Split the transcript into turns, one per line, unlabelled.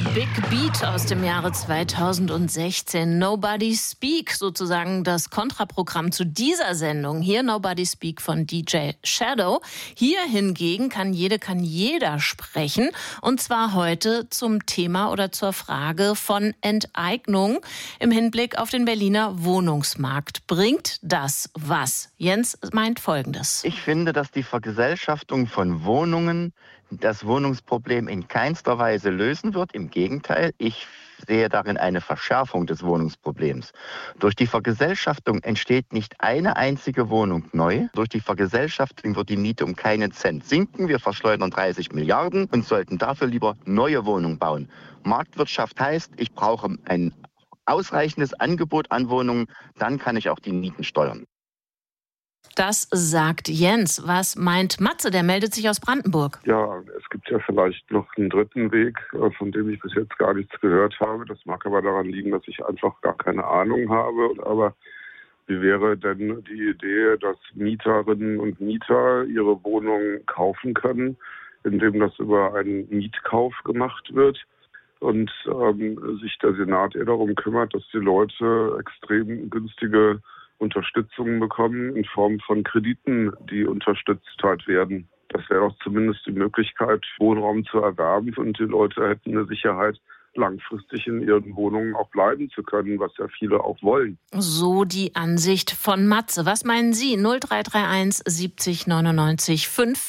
Big Beat aus dem Jahre 2016. Nobody Speak, sozusagen das Kontraprogramm zu dieser Sendung. Hier Nobody Speak von DJ Shadow. Hier hingegen kann jeder sprechen. Und zwar heute zum Thema oder zur Frage von Enteignung im Hinblick auf den Berliner Wohnungsmarkt. Bringt das was? Jens meint Folgendes.
Ich finde, dass die Vergesellschaftung von Wohnungen das Wohnungsproblem in keinster Weise lösen wird. Im Gegenteil, ich sehe darin eine Verschärfung des Wohnungsproblems. Durch die Vergesellschaftung entsteht nicht eine einzige Wohnung neu. Durch die Vergesellschaftung wird die Miete um keinen Cent sinken. Wir verschleudern 30 Milliarden und sollten dafür lieber neue Wohnungen bauen. Marktwirtschaft heißt, ich brauche ein ausreichendes Angebot an Wohnungen, dann kann ich auch die Mieten steuern.
Das sagt Jens. Was meint Matze? Der meldet sich aus Brandenburg.
Ja, es gibt ja vielleicht noch einen dritten Weg, von dem ich bis jetzt gar nichts gehört habe. Das mag aber daran liegen, dass ich einfach gar keine Ahnung habe. Aber wie wäre denn die Idee, dass Mieterinnen und Mieter ihre Wohnungen kaufen können, indem das über einen Mietkauf gemacht wird? Und sich der Senat eher darum kümmert, dass die Leute extrem günstige Unterstützung bekommen in Form von Krediten, die unterstützt halt werden. Das wäre doch zumindest die Möglichkeit, Wohnraum zu erwerben und die Leute hätten eine Sicherheit, langfristig in ihren Wohnungen auch bleiben zu können, was ja viele auch wollen.
So die Ansicht von Matze. Was meinen Sie? 0331 70 99 5.